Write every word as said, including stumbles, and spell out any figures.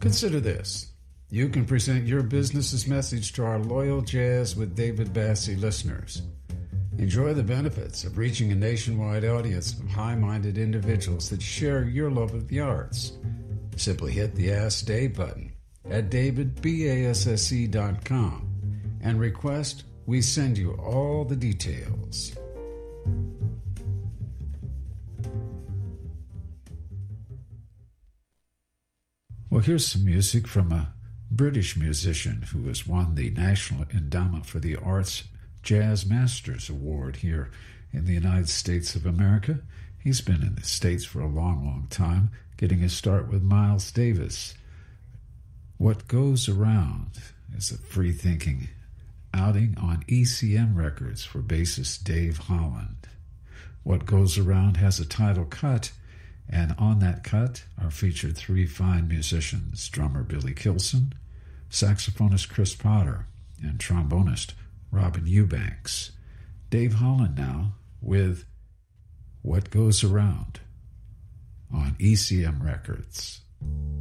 Consider this. You can present your business's message to our loyal Jazz with David Bassey listeners. Enjoy the benefits of reaching a nationwide audience of high-minded individuals that share your love of the arts. Simply hit the Ask Dave button at david basse dot com and request we send you all the details. Well, here's some music from a British musician who has won the National Endowment for the Arts Jazz Masters Award here in the United States of America. He's been in the States for a long, long time, getting his start with Miles Davis. What Goes Around is a free-thinking outing on E C M Records for bassist Dave Holland. What Goes Around has a title cut, and on that cut are featured three fine musicians, drummer Billy Kilson, saxophonist Chris Potter, and trombonist Robin Eubanks. Dave Holland now with What Goes Around on E C M Records.